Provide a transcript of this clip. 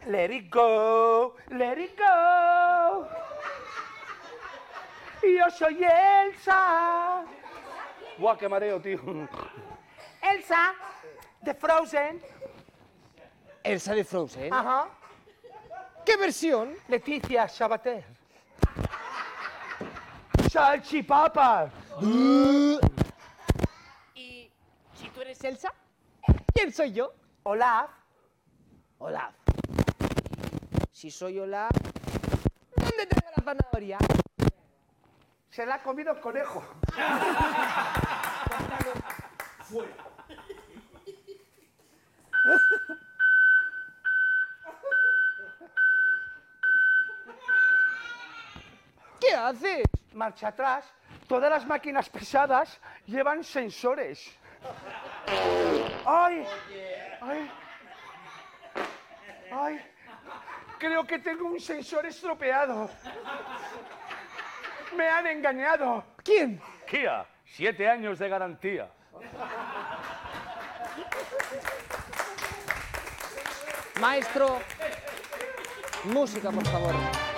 Let it go, let it go. Yo soy Elsa. Buah, qué mareo, tío. Elsa, de Frozen. Elsa de Frozen. Ajá. ¿Qué versión? Leticia Sabater. Salchipapas. ¿Y si tú eres Elsa? ¿Quién soy yo? Olaf. Olaf. Si soy Olaf, ¿dónde tengo la zanahoria? Se la ha comido el conejo. ¿Qué haces? Marcha atrás. Todas las máquinas pesadas llevan sensores. ¡Ay! ¡Ay! ¡Ay! Creo que tengo un sensor estropeado. Me han engañado. ¿Quién? Kia, 7 años de garantía. Maestro, música, por favor.